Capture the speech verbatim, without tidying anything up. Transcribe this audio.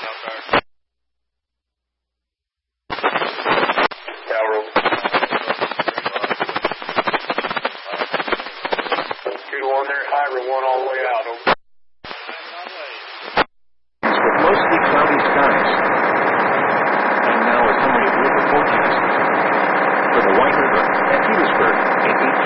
Tower. Two to one there, Hybrid one all the way out. Over. With mostly cloudy skies. And now a summary of river forecast. For the White River at Petersburg, eight